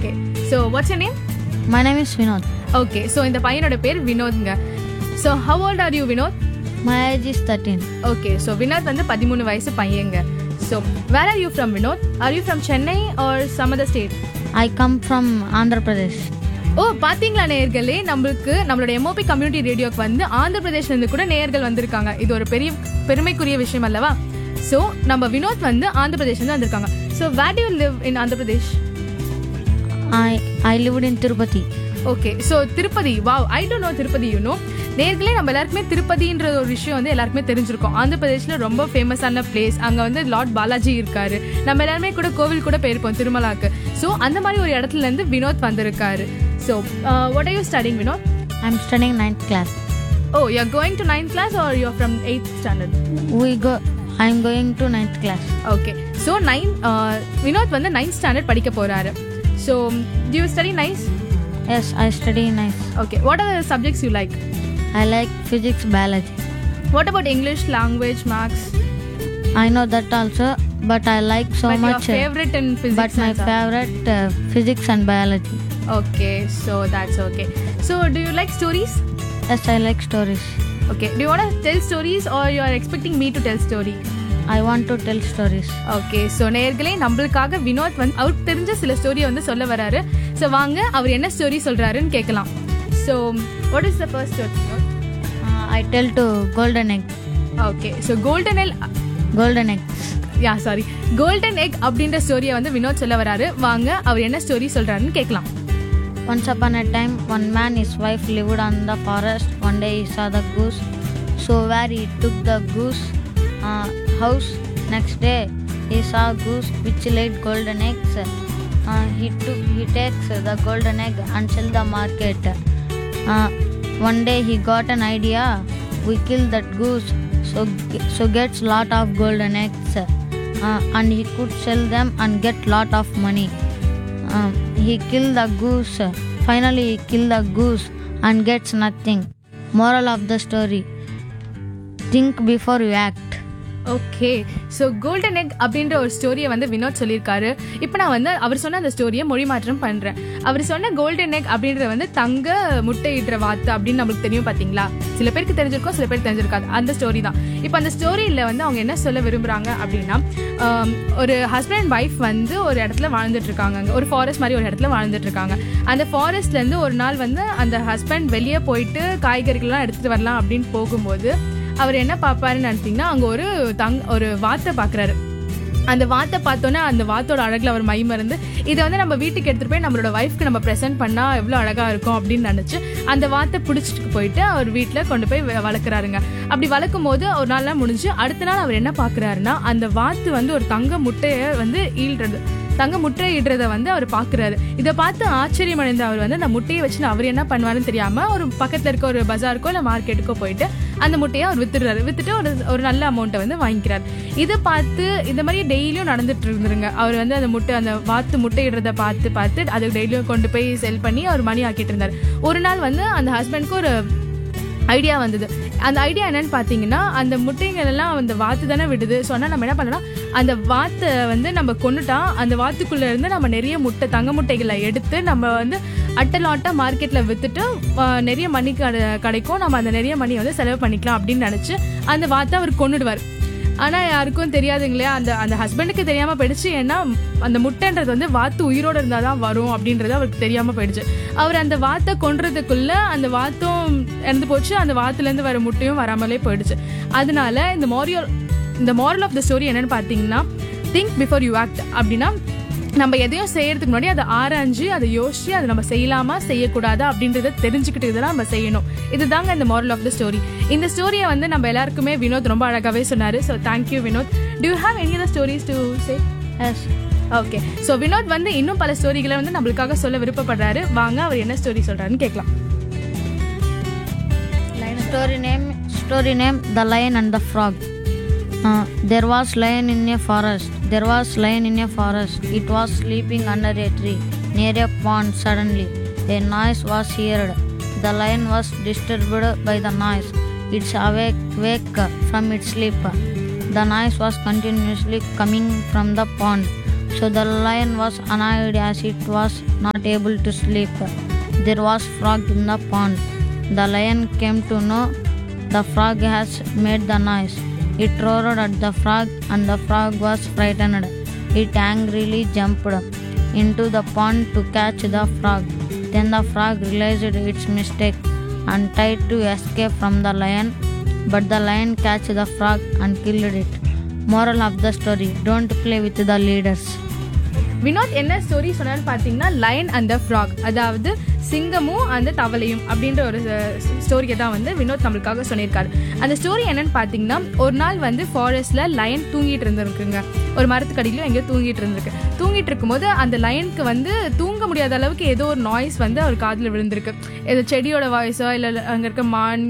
Okay. So what's your name? My name is Vinod. Okay. So இந்த பையனோட பேர் வினோத்ங்க. So how old are you, Vinod? My age is 13. Okay. So Vinod வந்து 13 வயசு பையங்க. So where are you from, Vinod? Are you from Chennai or some other state? I come from Andhra Pradesh. பாத்தீங்களா நேயர்களே, நம்மளோட MOP community ரேடியோக்கு வந்து ஆந்திர பிரதேஷ்ல இருந்து கூட நேயர்கள் வந்திருக்காங்க. இது ஒரு பெரிய பெருமைக்குரிய விஷயம் அல்லவா? ஸோ நம்ம வினோத் வந்து ஆந்திர பிரதேஷ்ல இருந்து வந்திருக்காங்க. So where to you live in Andhra Pradesh? I lived in Tirupati. Okay. So Tirupati, wow, I don't know Tirupati. நேர்களே, நம்ம எல்லாருக்குமே திருப்பதின்ற ஒரு விஷயம் வந்து எல்லாருக்குமே தெரிஞ்சிருக்கும். ஆந்திர பிரதேஷ்ல ரொம்ப ஃபேமஸான பிளேஸ். அங்க வந்து லார்ட் பாலாஜி இருக்காரு. நம்ம எல்லாருமே கூட கோவில் கூட போயிருப்போம் திருமலாக்கு. ஸோ அந்த மாதிரி ஒரு இடத்துல இருந்து வினோத் வந்திருக்காரு. So what are you studying, Vinod? I'm studying 9th class. Oh, you're going to 9th class or you're from 8th standard? I'm going to 9th class. Okay. So Vinod வந்து 9th standard படிக்க போறாரு. So do you study nice? Yes, I study nice. Okay. What are the subjects you like? I like physics, biology. What about English, language, maths? I know that also, but I like so but much. Your favorite in physics? But my favorite physics and biology. Okay, so that's okay. So do you like stories? Yes, I like stories. Okay. Do you want to tell stories or you are expecting me to tell story? I want to tell stories. Okay. So நேயர்களே, நம்மளுக்காக வினோத் வந்து அவருக்கு தெரிஞ்ச சில ஸ்டோரியை வந்து சொல்ல வராரு. ஸோ வாங்க அவர் என்ன ஸ்டோரி சொல்றாருன்னு கேட்கலாம். So what is the first story? I tell to golden egg. Okay. So golden eggs. Yeah, sorry. Golden egg அப்படின்ற ஸ்டோரியை வந்து வினோத் சொல்ல வராரு. வாங்க அவர் என்ன ஸ்டோரி சொல்றாருன்னு கேட்கலாம். Once upon a time, one man, his wife lived on the forest. One day he saw the goose. So where he took the goose house. Next day he saw a goose which laid golden eggs. He takes the golden egg and sell the market. One day he got an idea. We kill that goose, so gets lot of golden eggs, and he could sell them and get lot of money. He killed the goose. Finally he killed the goose and gets nothing. Moral of the story: think before you act. Okay. So golden egg அப்படின்ற ஒரு ஸ்டோரியை வந்து வினோத் சொல்லியிருக்காரு. இப்போ நான் வந்து அவர் சொன்ன அந்த ஸ்டோரியை மொழி மாற்றம் பண்ணுறேன். அவர் சொன்ன கோல்டன் எக் அப்படின்றத வந்து தங்க முட்டையிடுற வாத்து அப்படின்னு நம்மளுக்கு தெரியும் பார்த்தீங்களா? சில பேருக்கு தெரிஞ்சிருக்கோம், சில பேருக்கு தெரிஞ்சிருக்காது. அந்த ஸ்டோரி தான். இப்போ அந்த ஸ்டோரியில் வந்து அவங்க என்ன சொல்ல விரும்புகிறாங்க அப்படின்னா, ஒரு ஹஸ்பண்ட் அண்ட் ஒய்ஃப் வந்து ஒரு இடத்துல வாழ்ந்துட்டு இருக்காங்க. அங்கே ஒரு ஃபாரஸ்ட் மாதிரி ஒரு இடத்துல வாழ்ந்துட்டு இருக்காங்க. அந்த ஃபாரஸ்ட்லேருந்து ஒரு நாள் வந்து அந்த ஹஸ்பண்ட் வெளியே போயிட்டு காய்கறிகள்லாம் எடுத்துகிட்டு வரலாம் அப்படின்னு போகும்போது அவர் என்ன பார்ப்பாருன்னு நினைச்சிங்கன்னா, அங்கே ஒரு வாத்தை பார்க்குறாரு. அந்த வாத்தை பார்த்தோன்னே அந்த வாத்தோட அழகில் அவர் மைமருந்து, இதை வந்து நம்ம வீட்டுக்கு எடுத்துகிட்டு போய் நம்மளோட ஒய்ஃப்க்கு நம்ம ப்ரெசென்ட் பண்ணால் எவ்வளோ அழகாக இருக்கும் அப்படின்னு நினச்சி அந்த வாத்தை பிடிச்சிட்டு போயிட்டு அவர் வீட்டில் கொண்டு போய் வளர்க்குறாருங்க. அப்படி வளர்க்கும் போது ஒரு நாள்லாம் முடிஞ்சு அடுத்த நாள் அவர் என்ன பார்க்குறாருன்னா, அந்த வாத்து வந்து ஒரு தங்க முட்டையை வந்து தங்க முட்டை இடுறத வந்து அவர் பார்க்குறாரு. இதை பார்த்து ஆச்சரியமடைந்த அவர் வந்து அந்த முட்டையை வச்சு அவர் என்ன பண்ணுவாருன்னு தெரியாமல் ஒரு பக்கத்தில் இருக்க ஒரு பஜாருக்கோ இல்லை மார்க்கெட்டுக்கோ போயிட்டு அந்த முட்டையை அவர் வித்துட்டு ஒரு நல்ல அமௌண்ட்டை வந்து வாங்கிக்கிறார். இதை பார்த்து இந்த மாதிரி டெய்லியும் நடந்துட்டு இருந்துருங்க. அவர் வந்து அந்த வாத்து முட்டை இடுறத பார்த்து அது டெய்லியும் கொண்டு போய் செல் பண்ணி அவர் மணி ஆக்கிட்டு இருந்தார். ஒரு நாள் வந்து அந்த ஹஸ்பண்ட்க்கு ஒரு ஐடியா வந்தது. அந்த ஐடியா என்னன்னு பார்த்தீங்கன்னா, அந்த முட்டைகள் எல்லாம் அந்த வாத்து தானே விடுது. ஸோ ஆனால் நம்ம என்ன பண்ணலாம், அந்த வாத்தை வந்து நம்ம கொண்டுட்டா அந்த வாத்துக்குள்ளே இருந்து நம்ம நிறைய தங்க முட்டைகளை எடுத்து நம்ம வந்து அட்டலாட்டாக மார்க்கெட்டில் விற்றுட்டு நிறைய மணி கிடைக்கும். நம்ம அந்த நிறைய மணி வந்து செலவு பண்ணிக்கலாம் அப்படின்னு நினச்சி அந்த வாத்தை அவர் கொண்டுடுவார். ஆனால் யாருக்கும் தெரியாதுங்களே, அந்த ஹஸ்பண்டுக்கு தெரியாமல் போயிடுச்சு. ஏன்னா அந்த முட்டைன்றது வந்து வாத்து உயிரோடு இருந்தால் தான் வரும் அப்படின்றது அவருக்கு தெரியாமல் போயிடுச்சு. அவர் அந்த வாத்தை கொன்றதுக்குள்ளே அந்த வாத்தும் இறந்து போச்சு, அந்த வாத்துலேருந்து வர முட்டையும் வராமலே போயிடுச்சு. அதனால இந்த மாரல் ஆஃப் த ஸ்டோரி என்னன்னு பார்த்தீங்கன்னா, திங்க் பிஃபோர் யூ ஆக்ட். அப்படின்னா நம்ம எதையும் செய்யறதுக்கு முன்னாடி அதை ஆராய்ஞ்சு அதை யோசிச்சு அதை நம்ம செய்யலாமா செய்யக்கூடாதா அப்படின்றத தெரிஞ்சுக்கிட்டு இதெல்லாம் நம்ம செய்யணும். இதுதாங்க இந்த மாரல் ஆஃப் த ஸ்டோரி. இந்த ஸ்டோரியை வந்து நம்ம எல்லாருக்குமே வினோத் ரொம்ப அழகாகவே சொன்னார். So thank you Vinod. To you have any other stories to say? S. Okay. So Vinod வந்து இன்னும் பல ஸ்டோரிகளை வந்து நம்மளுக்காக சொல்ல விருப்பப்படுறாரு. வாங்க அவர் என்ன ஸ்டோரி சொல்றாருன்னு கேட்கலாம். Story name The Lion and the Frog. There was lion in a forest. It was sleeping under a tree near a pond. Suddenly a noise was heard. The lion was disturbed by the noise. It's awake from its sleep. The noise was continuously coming from the pond. So the lion was annoyed as it was not able to sleep. There was frog in the pond. The lion came to know the frog has made the noise. It roared at the frog and the frog was frightened. It angrily jumped into the pond to catch the frog. Then the frog realized its mistake and tried to escape from the lion, but the lion catch the frog and killed it. Moral of the story: don't play with the leaders. Vinod என்ன story சொன்னான்னு பார்த்தீங்கன்னா line and the frock, அதாவது சிங்கமும் அந்த தவளையும் அப்படின்ற ஒரு ஸ்டோரியை தான் வந்து வினோத் நம்மளுக்காக சொல்லியிருக்காரு. அந்த ஸ்டோரி என்னன்னு பார்த்தீங்கன்னா, ஒரு நாள் வந்து ஃபாரஸ்ட்ல லயன் தூங்கிட்டு இருந்திருக்குங்க. ஒரு மரத்துக்கடியிலும் எங்கேயோ தூங்கிட்டு இருந்திருக்கு. தூங்கிட்டு இருக்கும்போது அந்த லயனுக்கு வந்து தூங்க முடியாத அளவுக்கு ஏதோ ஒரு நாய்ஸ் வந்து அவர் காதில் விழுந்திருக்கு. ஏதோ செடியோட வாய்ஸோ இல்லை அங்கே இருக்க மான்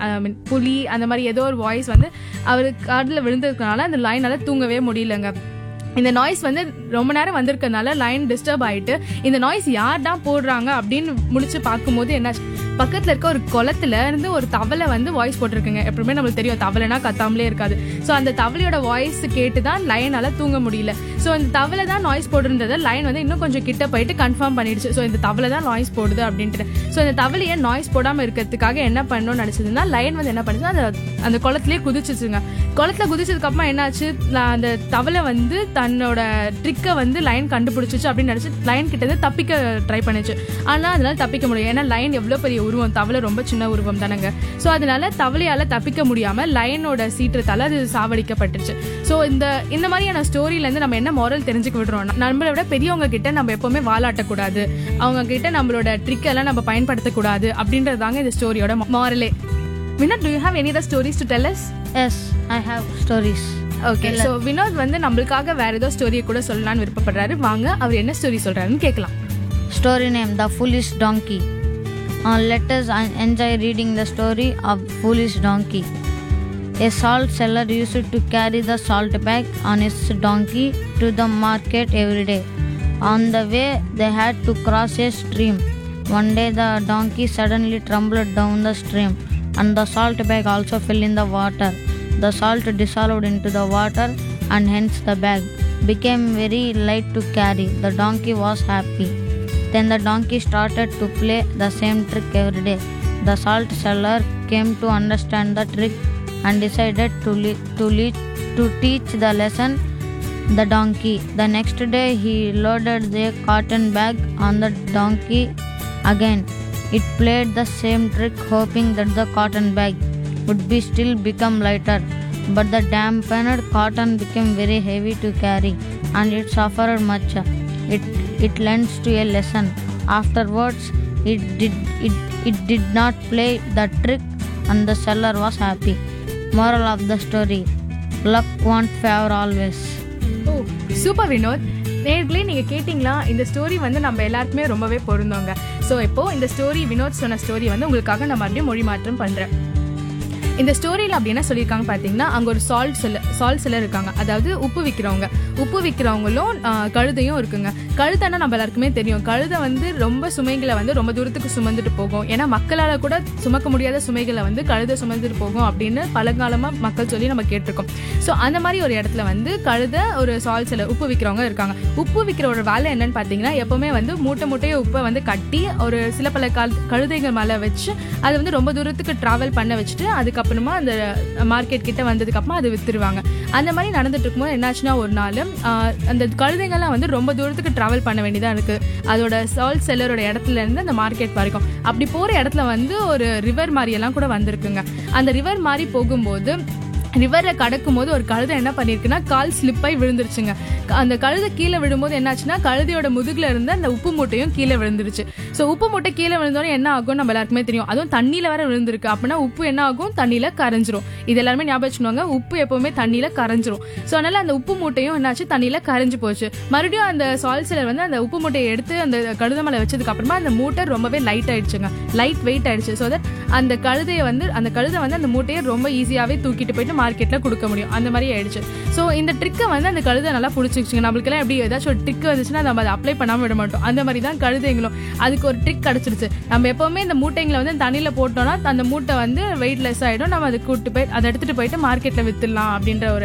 புலி அந்த மாதிரி ஏதோ ஒரு வாய்ஸ் வந்து அவருக்கு காதில் விழுந்திருக்கனால அந்த லயனால தூங்கவே முடியலங்க. இந்த நாய்ஸ் வந்து ரொம்ப நேரம் வந்திருக்கனால லயன் டிஸ்டர்ப் ஆகிட்டு இந்த நாய்ஸ் யார் தான் போடுறாங்க அப்படின்னு முடிச்சு பார்க்கும்போது என்ன, பக்கத்தில் இருக்க ஒரு குளத்துல இருந்து ஒரு தவளை வந்து வாய்ஸ் போட்டிருக்குங்க. எப்பவுமே நம்மளுக்கு தெரியும் தவளைனா கத்தாமலே இருக்காது. ஸோ அந்த தவளையோட வாய்ஸ் கேட்டு தான் லயனால தூங்க முடியல. ஸோ இந்த தவளை தான் நாய்ஸ் போடுறதை லயன் வந்து இன்னும் கொஞ்சம் கிட்ட போயிட்டு கன்ஃபார்ம் பண்ணிடுச்சு. ஸோ இந்த தவளை தான் நாய்ஸ் போடுது அப்படின்ட்டு. ஸோ இந்த தவளையை நாய்ஸ் போடாமல் இருக்கிறதுக்காக என்ன பண்ணணும்னு நினச்சதுன்னா, லயன் வந்து என்ன பண்ணுச்சு, அந்த குளத்துலேயே குதிச்சிச்சுங்க. குளத்துல குதிச்சதுக்கு அப்புறமா என்னாச்சு, அந்த தவளை வந்து தன்னோட ட்ரிக்கை வந்து லயன் கண்டுபிடிச்சிச்சு அப்படின்னு நினச்சி லயன் கிட்ட இருந்து தப்பிக்க ட்ரை பண்ணிச்சு. ஆனால் அதனால தப்பிக்க முடியும். ஏன்னா லயன் எவ்வளோ பெரிய உருவம், தவளை ரொம்ப சின்ன உருவம் தானங்க. ஸோ அதனால தவளையால தப்பிக்க முடியாமல் லயனோட சீற்றத்தால் அது சாவடிக்கப்பட்டுச்சு. ஸோ இந்த மாதிரியான ஸ்டோரியிலேருந்து நம்ம என்ன மாரல் தெரிஞ்சுக்க விடுறோம்னா, நம்மளை விட பெரியவங்க கிட்ட நம்ம எப்பவுமே வாலாட்டக்கூடாது, அவங்க கிட்ட நம்மளோட ட்ரிக்கெல்லாம் நம்ம பயன்படுத்தக்கூடாது அப்படின்றது தாங்க இந்த ஸ்டோரியோட மாரலே. Vinod, do you have any other stories to tell us? Yes, I have stories. Okay, so Vinod வந்து நம்மளுக்காக வேற ஏதோ ஸ்டோரியை கூட சொல்லலாம்னு விருப்பப்படுறாரு. வாங்க அவர் என்ன ஸ்டோரி சொல்றாருன்னு கேட்கலாம். Story name: The Foolish Donkey. Let us enjoy reading the story of Foolish Donkey. A salt seller used to carry the salt bag on his donkey to the market every day. On the way, they had to cross a stream. One day, the donkey suddenly tumbled down the stream, and the salt bag also fell in the water. The salt dissolved into the water, and hence the bag became very light to carry. The donkey was happy. Then the donkey started to play the same trick every day. The salt seller came to understand the trick and decided to teach the lesson the donkey. The next day he loaded the cotton bag on the donkey again. It played the same trick, hoping that the cotton bag would be still become lighter. But the dampened cotton became very heavy to carry, and it suffered much. It learned to a lesson. Afterwards, it did not play the trick, and the seller was happy. Moral of the story: luck won't favor always. Oh, super Vinod. நேர்களே நீங்கள் கேட்டிங்களா, இந்த story வந்து நம்ம எல்லாருக்குமே ரொம்பவே பொருந்தோங்க. So இப்போது இந்த ஸ்டோரி வினோத் சொன்ன ஸ்டோரி வந்து உங்களுக்காக நான் மறுபடியும் மொழி மாற்றம் பண்ணுறேன். இந்த ஸ்டோரியில் அப்படி என்ன சொல்லியிருக்காங்க பார்த்தீங்கன்னா, அங்கே ஒரு சால்ட் செல்லர் இருக்காங்க, அதாவது உப்பு விற்கிறவங்களும் கழுதையும் இருக்குங்க. கழுதைன்னா நம்ம எல்லாருக்குமே தெரியும், கழுதை வந்து ரொம்ப சுமைகளை வந்து ரொம்ப தூரத்துக்கு சுமந்துட்டு போகும். ஏன்னா மக்களால் கூட சுமக்க முடியாத சுமைகளை வந்து கழுதை சுமந்துட்டு போகும் அப்படின்னு பழங்காலமாக மக்கள் சொல்லி நம்ம கேட்டிருக்கோம். ஸோ அந்த மாதிரி ஒரு இடத்துல வந்து கழுதை ஒரு சால்ட் செல்லர் உப்பு விற்கிறவங்க இருக்காங்க. உப்பு விற்கிறோட வேலை என்னன்னு பார்த்தீங்கன்னா, எப்போவுமே வந்து மூட்டையை உப்பை வந்து கட்டி ஒரு சில பல கழுதைகள் மேலே வச்சு அதை வந்து ரொம்ப தூரத்துக்கு ட்ராவல் பண்ண வச்சுட்டு அதுக்கப்புறமா அந்த மார்க்கெட் கிட்ட வந்ததுக்கு அப்புறமா அது வித்துருவாங்க. அந்த மாதிரி நடந்துட்டு இருக்கும்போது என்னாச்சுன்னா, ஒரு நாள் அந்த கழுதைகள்லாம் வந்து ரொம்ப தூரத்துக்கு ட்ராவல் பண்ண வேண்டியதாக இருக்குது. அதோட சால்ட் செல்லரோட இடத்துல இருந்து அந்த மார்க்கெட் வரைக்கும். அப்படி போகிற இடத்துல வந்து ஒரு ரிவர் மாதிரியெல்லாம் கூட வந்திருக்குங்க. அந்த ரிவர் மாதிரி போகும்போது ரிவரில் கடக்கும் போது ஒரு கழுதை என்ன பண்ணியிருக்குன்னா, கால் ஸ்லிப்பாகி விழுந்துருச்சுங்க. அந்த கழுதை கீழே விழும்போது என்னாச்சுன்னா, கழுதையோட முதுகில் இருந்து அந்த உப்பு மூட்டையும் கீழே விழுந்துருச்சு. ஸோ உப்பு மூட்டை கீழே விழுந்தோடனே என்ன ஆகும் நம்ம எல்லாருக்குமே தெரியும், அதுவும் தண்ணியில் வேற விழுந்திருக்கு. அப்படின்னா உப்பு என்ன ஆகும், தண்ணியில் கரைஞ்சிரும். இது எல்லாருமே ஞாபகம் வச்சுக்கோங்க, உப்பு எப்பவுமே தண்ணியில் கரைஞ்சிரும். ஸோ அதனால அந்த உப்பு மூட்டையும் என்னாச்சு, தண்ணியில் கரைஞ்சு போச்சு. மறுபடியும் அந்த சால்ட் செல்லர் வந்து அந்த உப்பு மூட்டையை எடுத்து அந்த கழுதை மேலே வச்சதுக்கு அப்புறமா அந்த மூட்டை ரொம்பவே லைட் ஆயிடுச்சுங்க, லைட் வெயிட் ஆயிடுச்சு. ஸோ தட் அந்த கழுதை வந்து அந்த மூட்டையை ரொம்ப ஈஸியாகவே தூக்கிட்டு போயிட்டு மார்க்கெட்டில் கொடுக்க முடியும். அந்த மாதிரி ஆயிடுச்சு. ஸோ இந்த ட்ரிக்கை வந்து அந்த கழுதை நல்லா பிடிச்சிருச்சுங்க. நம்மளுக்கெல்லாம் எப்படி ஏதாச்சும் ஒரு ட்ரிக் வந்துச்சுன்னா நம்ம அதை அப்ளை பண்ணாமல் விட மாட்டோம். அந்த மாதிரி தான் கழுதைங்களும் அதுக்கு ஒரு ட்ரிக் கிடச்சிருச்சு. நம்ம எப்போவுமே இந்த மூட்டைங்களை வந்து தண்ணியில் போட்டோம்னா அந்த மூட்டை வந்து வெயிட்லெஸ் ஆகிடும். நம்ம அதை கூட்டு போய் அதை எடுத்துகிட்டு போயிட்டு மார்க்கெட்டில் விற்றுடலாம் அப்படின்ற ஒரு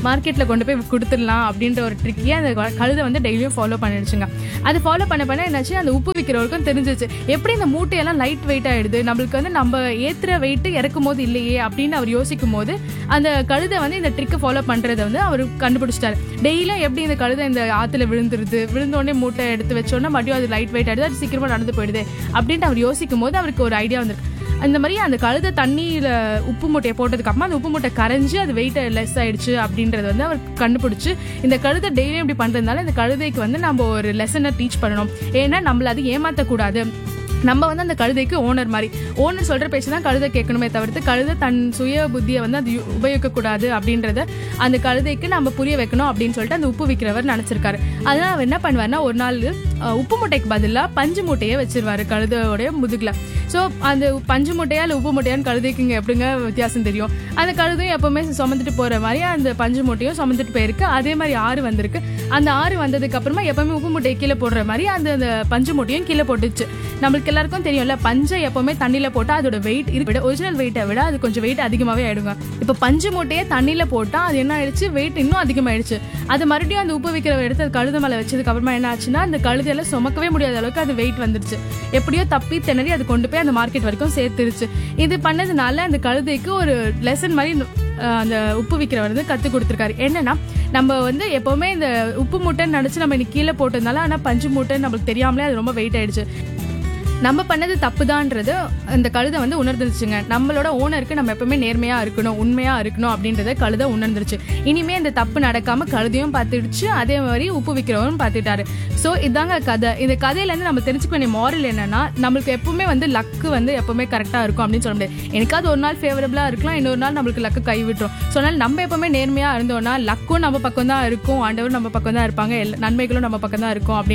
மார்க்கெட்ல கொண்டு போய் கொடுத்துடலாம் அப்படின்ற ஒரு ட்ரிக்கியை அந்த கழுதை வந்து டெய்லியும் ஃபாலோ பண்ணிடுச்சுங்க. அது ஃபாலோ பண்ண என்னாச்சு, அந்த உப்பு விற்கிறவருக்கும் தெரிஞ்சிச்சு எப்படி இந்த மூட்டையெல்லாம் லைட் வெயிட் ஆயிடுது, நம்மளுக்கு வந்து நம்ம ஏத்துற வெயிட் இறக்கும் போது இல்லையே அப்படின்னு அவர் யோசிக்கும் போது அந்த கழுதை வந்து இந்த ட்ரிக்கை ஃபாலோ பண்றதை வந்து அவர் கண்டுபிடிச்சிட்டாரு. டெய்லியும் எப்படி இந்த கழுதை இந்த ஆத்துல விழுந்தோடனே மூட்டை எடுத்து வச்சோன்னா மறுபடியும் அது லைட் வெயிட் ஆயிடுது, அது சீக்கிரமா நடந்து போயிடுது அப்படின்ட்டு அவர் யோசிக்கும் போது அவருக்கு ஒரு ஐடியா வந்திருக்கு. அந்த மாதிரி அந்த கழுதை தண்ணியில உப்பு மூட்டையை போட்டதுக்கு அப்புறமா அந்த உப்பு மூட்டை கரைஞ்சு அது வெயிட் லெஸ் ஆயிடுச்சு அப்படின்றது வந்து அவர் கண்டுபிடிச்சு, இந்த கழுதை டெய்லியும் இப்படி பண்றதுனால இந்த கழுதைக்கு வந்து நம்ம ஒரு லெசனை டீச் பண்ணணும். ஏன்னா நம்மள அது ஏமாத்தக்கூடாது. நம்ம வந்து அந்த கழுதைக்கு ஓனர் மாதிரி, ஓனர் சொல்ற பேச்சு தான் கழுதை கேட்கணுமே தவிர்த்து கழுதை தன் சுய புத்தியை வந்து அது உபயோகிக்க கூடாது அப்படின்றத அந்த கழுதைக்கு நம்ம புரிய வைக்கணும் அப்படின்னு சொல்லிட்டு அந்த உப்பு விற்கிறவர் நினைச்சிருக்காரு. அதனால அவர் என்ன பண்ணுவாருன்னா, ஒரு நாள் உப்பு மூட்டைக்கு பதிலாக பஞ்சு மூட்டையை வச்சிருவாரு கழுதையோடைய முதுகுல. ஸோ அந்த பஞ்சு மூட்டையா இல்லை உப்பு மூட்டையான்னு கழுதைக்குங்க எப்படிங்க வித்தியாசம் தெரியும். அந்த கழுதையும் எப்பவுமே சுமந்துட்டு போற மாதிரி அந்த பஞ்சு மூட்டையும் சுமந்துட்டு போயிருக்கு. அதே மாதிரி ஆறு வந்திருக்கு. அந்த ஆறு வந்ததுக்கு அப்புறமா எப்பவுமே உப்பு மூட்டையை கீழே போடுற மாதிரி அந்த பஞ்சு மூட்டையும் கீழே போட்டுச்சு. நம்மளுக்கு எல்லாருக்கும் தெரியும்ல, பஞ்சை எப்பவுமே தண்ணியில போட்டா அதோட வெயிட் விட ஒரிஜினல் வெயிட்டை விட அது கொஞ்சம் வெயிட் அதிகமாவே ஆயிடுங்க. இப்ப பஞ்சு மூட்டையை தண்ணியில போட்டா அது என்ன ஆயிடுச்சு, வெயிட் இன்னும் அதிகமாயிடுச்சு. அது மறுபடியும் அந்த உப்பு விற்கிற எடுத்து அது கழுதை மேல வச்சதுக்கு அப்புறமா என்ன ஆச்சுன்னா, அந்த கழுதையில சுமக்கவே முடியாத அளவுக்கு அது வெயிட் வந்துருச்சு. எப்படியோ தப்பி திணறி அது கொண்டு போய் அந்த மார்க்கெட் வரைக்கும் சேர்த்துருச்சு. இது பண்ணதுனால அந்த கழுதைக்கு ஒரு லெசன் மாதிரி அந்த உப்பு விற்கிறவர் வந்து கத்து கொடுத்துருக்காரு. என்னன்னா, நம்ம வந்து எப்பவுமே இந்த உப்பு மூட்டைன்னு நினைச்சு நம்ம இன்னைக்கு கீழே போட்டதுனால ஆனா பஞ்சு மூட்டைன்னு நம்மளுக்கு தெரியாமலே அது ரொம்ப வெயிட் ஆயிடுச்சு. நம்ம பண்ணது தப்புதான்றது அந்த கழுதை வந்து உணர்ந்துருச்சுங்க. நம்மளோட ஓனருக்கு நம்ம எப்பவுமே நேர்மையா இருக்கணும், உண்மையா இருக்கணும் அப்படின்றத கழுதை உணர்ந்துருச்சு. இனிமே இந்த தப்பு நடக்காம கழுதையும் பார்த்துடுச்சு, அதே மாதிரி உப்பு விற்கிறவரும் பார்த்துட்டாரு. ஸோ இதாங்க கதை. இந்த கதையில இருந்து நம்ம தெரிஞ்சுக்க வேண்டிய மாரல் என்னன்னா, நம்மளுக்கு எப்பவுமே வந்து லக்கு வந்து எப்பவுமே கரெக்டா இருக்கும் அப்படின்னு சொல்ல முடியாது. எனக்காவது ஒரு நாள் ஃபேவரபிளா இருக்கலாம், இன்னொரு நாள் நம்மளுக்கு லக்கு கைவிட்டுரும். ஸோ அதனால நம்ம எப்பவுமே நேர்மையா இருந்தோம்னா லக்கும் நம்ம பக்கம் தான் இருக்கும், ஆண்டவர் நம்ம பக்கம் தான் இருப்பாங்க, நன்மைகளும் நம்ம பக்கம் தான் இருக்கும்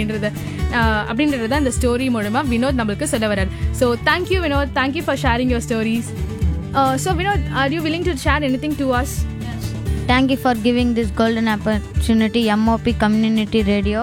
அப்படின்றத இந்த ஸ்டோரி மூலமா வினோத் நம்மளுக்கு சொல்ல வராரு. So thank you Vinod, thank you for sharing your stories. So Vinod, are you willing to share anything to us? Yes. Thank you for giving this golden opportunity, MOP Community Radio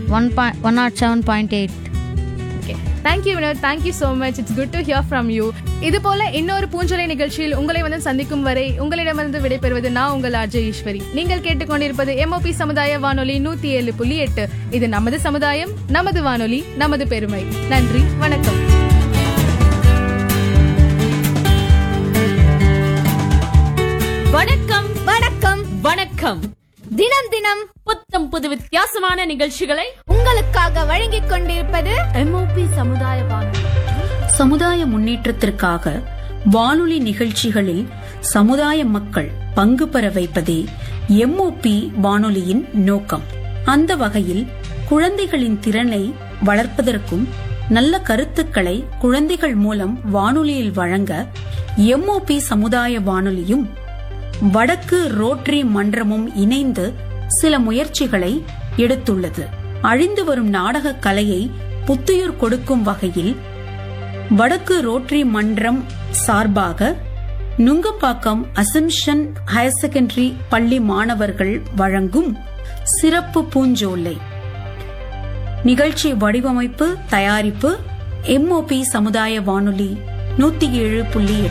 107.8. Okay. Thank you Vinod, thank you so much. It's good to hear from you. இது போல இன்னொரு பூஞ்சொலை நிகழ்ச்சியில் உங்களை வந்து சந்திக்கும் வரை உங்களிடமிருந்து விடைபெறுவது நான் உங்கள் அஜய் ஈஸ்வரி. நீங்கள் கேட்டுக்கொண்டிருப்பது MOP சமுதாய வானொலி 107.8. இது நமது சமுதாயம், நமது வானொலி, நமது பெருமை. நன்றி, வணக்கம். வணக்கம் வணக்கம் வணக்கம். தினம் தினம் புத்தம் புது வித்தியாசமான நிகழ்ச்சிகளை உங்களுக்காக வழங்கிக் கொண்டிருப்பது MOP சமுதாய வானொலி. சமுதாய முன்னேற்றத்திற்காக வானொலி நிகழ்ச்சிகளில் சமுதாய மக்கள் பங்கு பெற வைப்பதே MOP வானொலியின் நோக்கம். அந்த வகையில் குழந்தைகளின் திறனை வளர்ப்பதற்கும் நல்ல கருத்துக்களை குழந்தைகள் மூலம் வானொலியில் வழங்க MOP சமுதாய வானொலியும் வடக்கு ரோட்டரி மன்றமும் இணைந்து சில முயற்சிகளை எடுத்துள்ளது. அழிந்து வரும் நாடக கலையை புத்துயிர் கொடுக்கும் வகையில் வடக்கு ரோட்டரி மன்றம் சார்பாக நுங்கம்பாக்கம் அசம்ஷன் ஹையர் செகண்டரி பள்ளி மாணவர்கள் வழங்கும் சிறப்பு பூஞ்சோலை நிகழ்ச்சி வடிவமைப்பு தயாரிப்பு MOP சமுதாய வானொலி 107.8.